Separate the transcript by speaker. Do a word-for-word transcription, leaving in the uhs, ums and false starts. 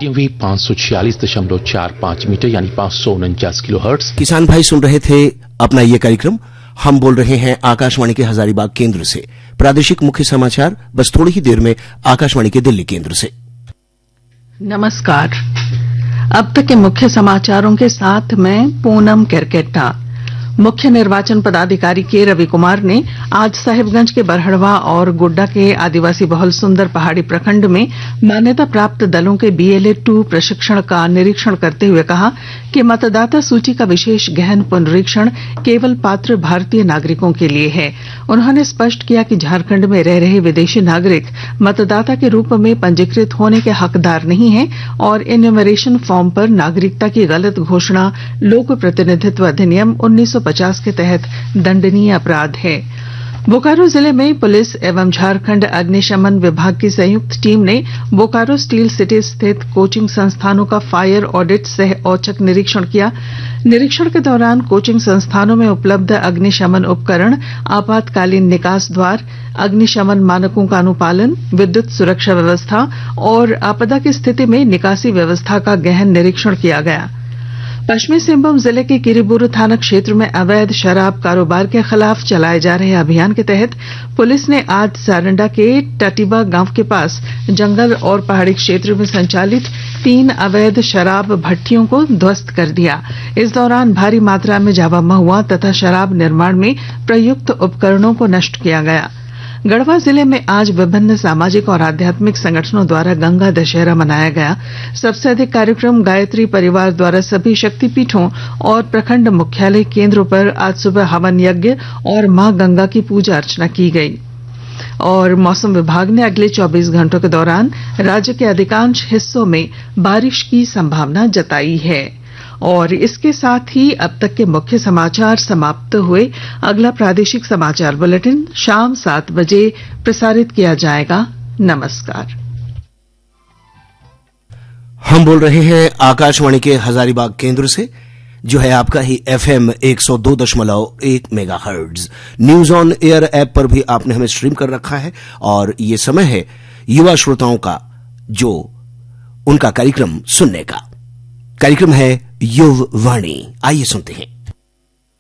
Speaker 1: Medium wave पांच सौ छियालीस दशमलव चार पांच मीटर यानी पांच सौ उनचास किलो हर्ट्ज।
Speaker 2: किसान भाई सुन रहे थे अपना ये कार्यक्रम। हम बोल रहे हैं आकाशवाणी के हजारीबाग केंद्र से। प्रादेशिक मुख्य समाचार बस थोड़ी ही देर में आकाशवाणी के दिल्ली केंद्र से।
Speaker 3: नमस्कार। अब तक के मुख्य समाचारों के साथ मैं पूनम केरकेट्टा। मुख्य निर्वाचन पदाधिकारी के रवि कुमार ने आज साहिबगंज के बरहड़वा और गोड्डा के आदिवासी बहुल सुंदर पहाड़ी प्रखंड में मान्यता प्राप्त दलों के बीएलए टू प्रशिक्षण का निरीक्षण करते हुए कहा कि मतदाता सूची का विशेष गहन पुनरीक्षण केवल पात्र भारतीय नागरिकों के लिए है। उन्होंने स्पष्ट किया कि झारखंड में रह रहे विदेशी नागरिक मतदाता के रूप में पंजीकृत होने के हकदार नहीं है और इन्यूमरेशन फॉर्म पर नागरिकता की गलत घोषणा लोक प्रतिनिधित्व अधिनियम उन्नीस सौ पचास के तहत दंडनीय अपराध है। बोकारो जिले में पुलिस एवं झारखंड अग्निशमन विभाग की संयुक्त टीम ने बोकारो स्टील सिटी स्थित कोचिंग संस्थानों का फायर ऑडिट सह औचक निरीक्षण किया। निरीक्षण के दौरान कोचिंग संस्थानों में उपलब्ध अग्निशमन उपकरण, आपातकालीन निकास द्वार, अग्निशमन मानकों का अनुपालन, विद्युत सुरक्षा व्यवस्था और आपदा की स्थिति में निकासी व्यवस्था का गहन निरीक्षण किया गया। पश्चिमी सिंहभूम जिले के किरीबुरू थाना क्षेत्र में अवैध शराब कारोबार के खिलाफ चलाए जा रहे अभियान के तहत पुलिस ने आज सारंडा के टटीबा गांव के पास जंगल और पहाड़ी क्षेत्र में संचालित तीन अवैध शराब भट्टियों को ध्वस्त कर दिया। इस दौरान भारी मात्रा में जावा महुआ तथा शराब निर्माण में प्रयुक्त उपकरणों को नष्ट किया गया। गढ़वा जिले में आज विभिन्न सामाजिक और आध्यात्मिक संगठनों द्वारा गंगा दशहरा मनाया गया। सबसे अधिक कार्यक्रम गायत्री परिवार द्वारा सभी शक्तिपीठों और प्रखंड मुख्यालय केंद्रों पर आज सुबह हवन यज्ञ और मां गंगा की पूजा अर्चना की गई। और मौसम विभाग ने अगले चौबीस घंटों के दौरान राज्य के अधिकांश हिस्सों में बारिश की संभावना जताई है। और इसके साथ ही अब तक के मुख्य समाचार समाप्त हुए। अगला प्रादेशिक समाचार बुलेटिन शाम सात बजे प्रसारित किया जाएगा। नमस्कार।
Speaker 2: हम बोल रहे हैं आकाशवाणी के हजारीबाग केंद्र से, जो है आपका ही एफएम एक सौ दो दशमलव एक megahertz. News on air app पर भी आपने हमें स्ट्रीम कर रखा है और ये समय है युवा श्रोताओं का, जो उनका कार्यक्रम सुनने का। कार्यक्रम है युव वाणी। आइए सुनते हैं।